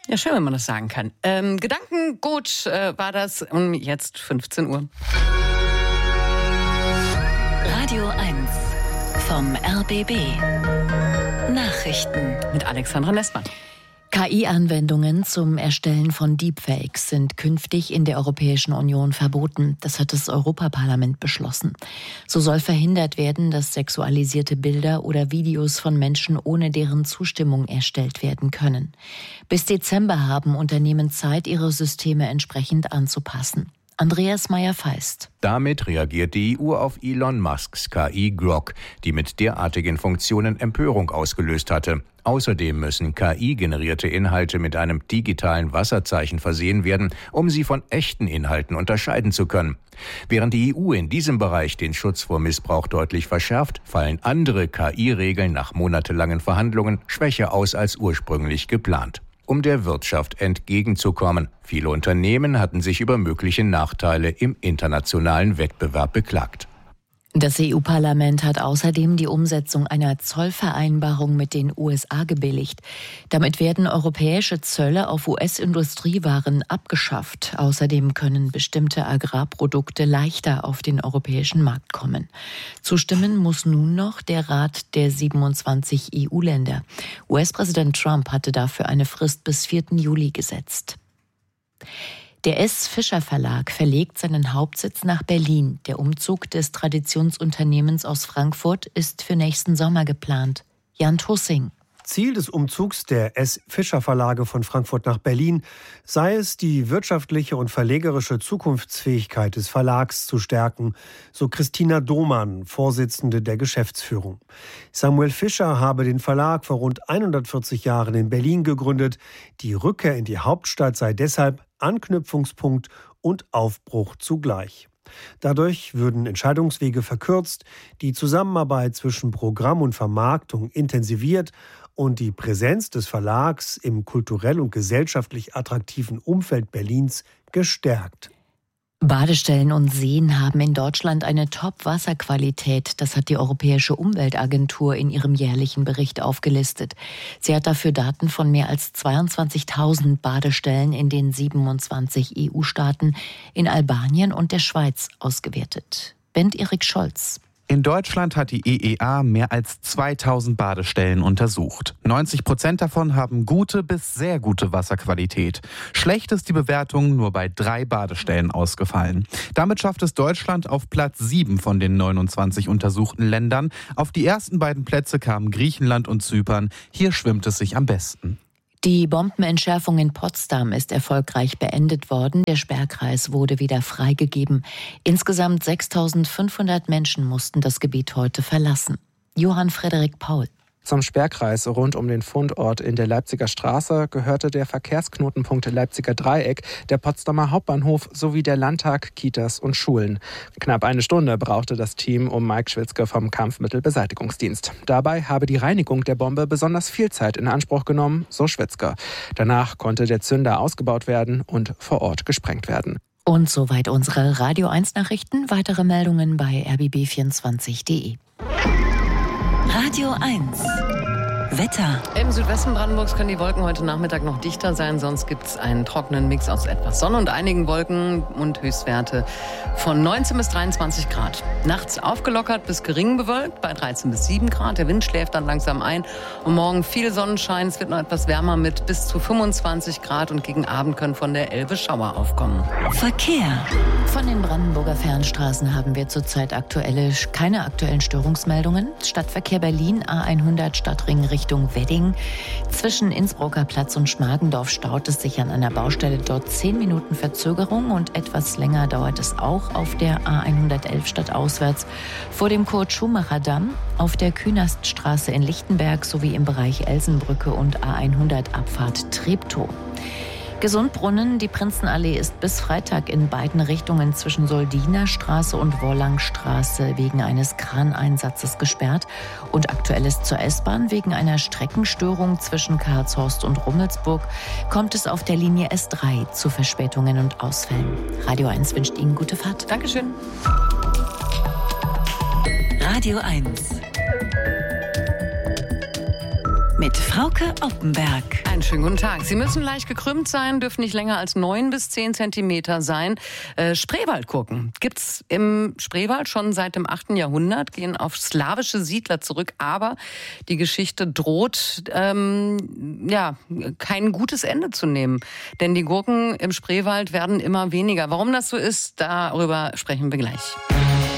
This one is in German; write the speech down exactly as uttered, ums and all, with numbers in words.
Ja, schön, wenn man das sagen kann. Ähm, Gedankengut äh, war das um jetzt fünfzehn Uhr. Radio eins vom R B B. Nachrichten mit Alexandra Nessmann. K I-Anwendungen zum Erstellen von Deepfakes sind künftig in der Europäischen Union verboten. Das hat das Europaparlament beschlossen. So soll verhindert werden, dass sexualisierte Bilder oder Videos von Menschen ohne deren Zustimmung erstellt werden können. Bis Dezember haben Unternehmen Zeit, ihre Systeme entsprechend anzupassen. Andreas Meyer-Feist. Damit reagiert die E U auf Elon Musks K I Grok, die mit derartigen Funktionen Empörung ausgelöst hatte. Außerdem müssen K I-generierte Inhalte mit einem digitalen Wasserzeichen versehen werden, um sie von echten Inhalten unterscheiden zu können. Während die E U in diesem Bereich den Schutz vor Missbrauch deutlich verschärft, fallen andere K I-Regeln nach monatelangen Verhandlungen schwächer aus als ursprünglich geplant. Um der Wirtschaft entgegenzukommen. Viele Unternehmen hatten sich über mögliche Nachteile im internationalen Wettbewerb beklagt. Das E U-Parlament hat außerdem die Umsetzung einer Zollvereinbarung mit den U S A gebilligt. Damit werden europäische Zölle auf U S-Industriewaren abgeschafft. Außerdem können bestimmte Agrarprodukte leichter auf den europäischen Markt kommen. Zustimmen muss nun noch der Rat der siebenundzwanzig E U-Länder. U S-Präsident Trump hatte dafür eine Frist bis vierten Juli gesetzt. Der S. Fischer Verlag verlegt seinen Hauptsitz nach Berlin. Der Umzug des Traditionsunternehmens aus Frankfurt ist für nächsten Sommer geplant. Jan Tussing. Ziel des Umzugs der S. Fischer Verlage von Frankfurt nach Berlin sei es, die wirtschaftliche und verlegerische Zukunftsfähigkeit des Verlags zu stärken, so Christina Domann, Vorsitzende der Geschäftsführung. Samuel Fischer habe den Verlag vor rund hundertvierzig Jahren in Berlin gegründet. Die Rückkehr in die Hauptstadt sei deshalb Anknüpfungspunkt und Aufbruch zugleich. Dadurch würden Entscheidungswege verkürzt, die Zusammenarbeit zwischen Programm und Vermarktung intensiviert und die Präsenz des Verlags im kulturell und gesellschaftlich attraktiven Umfeld Berlins gestärkt. Badestellen und Seen haben in Deutschland eine Top-Wasserqualität. Das hat die Europäische Umweltagentur in ihrem jährlichen Bericht aufgelistet. Sie hat dafür Daten von mehr als zweiundzwanzigtausend Badestellen in den siebenundzwanzig E U-Staaten, in Albanien und der Schweiz ausgewertet. Bent-Erik Scholz. In Deutschland hat die E E A mehr als zweitausend Badestellen untersucht. neunzig Prozent davon haben gute bis sehr gute Wasserqualität. Schlecht ist die Bewertung nur bei drei Badestellen ausgefallen. Damit schafft es Deutschland auf Platz sieben von den neunundzwanzig untersuchten Ländern. Auf die ersten beiden Plätze kamen Griechenland und Zypern. Hier schwimmt es sich am besten. Die Bombenentschärfung in Potsdam ist erfolgreich beendet worden. Der Sperrkreis wurde wieder freigegeben. Insgesamt sechstausendfünfhundert Menschen mussten das Gebiet heute verlassen. Johann Frederik Paul. Zum Sperrkreis rund um den Fundort in der Leipziger Straße gehörte der Verkehrsknotenpunkt Leipziger Dreieck, der Potsdamer Hauptbahnhof sowie der Landtag, Kitas und Schulen. Knapp eine Stunde brauchte das Team um Mike Schwitzke vom Kampfmittelbeseitigungsdienst. Dabei habe die Reinigung der Bombe besonders viel Zeit in Anspruch genommen, so Schwitzke. Danach konnte der Zünder ausgebaut werden und vor Ort gesprengt werden. Und soweit unsere Radio eins Nachrichten. Weitere Meldungen bei r b b vierundzwanzig punkt d e. Radio eins. Wetter. Im Südwesten Brandenburgs können die Wolken heute Nachmittag noch dichter sein, sonst gibt es einen trockenen Mix aus etwas Sonne und einigen Wolken und Höchstwerte von neunzehn bis dreiundzwanzig Grad. Nachts aufgelockert bis gering bewölkt bei dreizehn bis sieben Grad. Der Wind schläft dann langsam ein und morgen viel Sonnenschein. Es wird noch etwas wärmer mit bis zu fünfundzwanzig Grad und gegen Abend können von der Elbe Schauer aufkommen. Verkehr. Von den Brandenburger Fernstraßen haben wir zurzeit aktuelle, keine aktuellen Störungsmeldungen. Stadtverkehr Berlin A hundert Stadtring Richtung Wedding. Zwischen Innsbrucker Platz und Schmargendorf staut es sich an einer Baustelle, dort zehn Minuten Verzögerung und etwas länger dauert es auch auf der A hundertelf stadtauswärts vor dem Kurt-Schumacher-Damm, auf der Künaststraße in Lichtenberg sowie im Bereich Elsenbrücke und A hundert Abfahrt Treptow. Gesundbrunnen, die Prinzenallee ist bis Freitag in beiden Richtungen zwischen Soldinerstraße und Wollangstraße wegen eines Kraneinsatzes gesperrt. Und aktuell ist zur S-Bahn wegen einer Streckenstörung zwischen Karlshorst und Rummelsburg kommt es auf der Linie S drei zu Verspätungen und Ausfällen. Radio eins wünscht Ihnen gute Fahrt. Dankeschön. Radio eins. mit Frauke Oppenberg. Einen schönen guten Tag. Sie müssen leicht gekrümmt sein, dürfen nicht länger als neun bis zehn Zentimeter sein. Äh, Spreewaldgurken gibt's im Spreewald schon seit dem achten Jahrhundert, gehen auf slawische Siedler zurück, aber die Geschichte droht ähm, ja kein gutes Ende zu nehmen, denn die Gurken im Spreewald werden immer weniger. Warum das so ist, darüber sprechen wir gleich.